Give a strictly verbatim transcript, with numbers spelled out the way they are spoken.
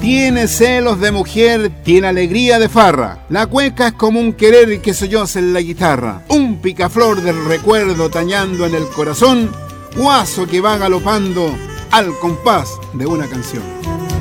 Tiene celos de mujer, tiene alegría de farra. La cueca es como un querer que solloza en la guitarra. Un picaflor del recuerdo tañando en el corazón. Guaso que va galopando al compás de una canción.